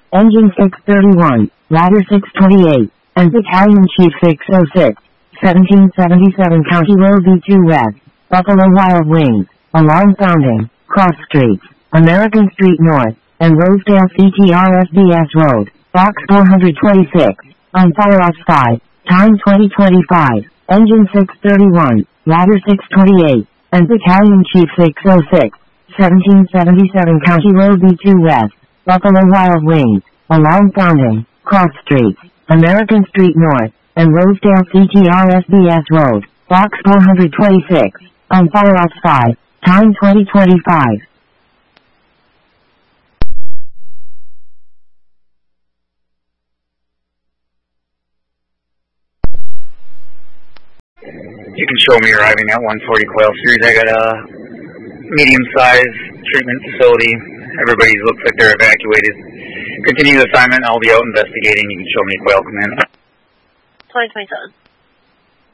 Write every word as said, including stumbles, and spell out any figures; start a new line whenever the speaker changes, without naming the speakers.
Engine six thirty-one, Ladder six twenty-eight, and Battalion Chief six oh six, seventeen seventy-seven County Road B two West, Buffalo Wild Wings, alarm sounding, cross streets, American Street North, and Rosedale C T R S B S Road, Box four twenty-six, on fire outside, time twenty twenty-five, Engine six thirty-one, Ladder six twenty-eight, and Battalion Chief six oh six, seventeen seventy-seven County Road B two West, Buffalo Wild Wings, alarm sounding, cross streets, American Street North, and Rosedale C T R S B S Road, Box four twenty-six, on fire outside, time twenty twenty-five.
You can show me arriving at one forty Quail Street. I got a medium-sized treatment facility. Everybody looks like they're evacuated. Continue the assignment. I'll be out investigating. You can show me Quail Command.
twenty twenty-seven.